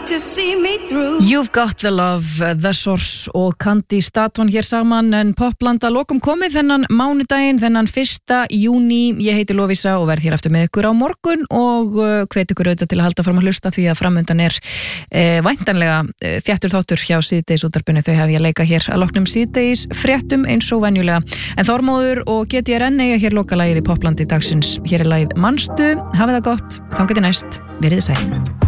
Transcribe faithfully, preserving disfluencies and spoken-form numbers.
to see me through. You've Got the Love, The Source og Candy Staton hér saman en Popland að lokum komið þennan mánudaginn, þennan fyrsta júní. Ég heiti Lovísa og verð hér aftur með ykkur á morgun og hvet ykkur auðvitað til að halda fram að hlusta því að framundan er e, væntanlega e, þjættur þáttur hjá síðdeis útvarpinu. Þau hef ég að leika hér að loknum síðdeis fréttum eins og venjulega. En Þormóður og G T R N eiga hér lokalagið í Poplandi dagsins. Hér er lagið Manstu, hafið það gott, þangað til næst, verið sæl.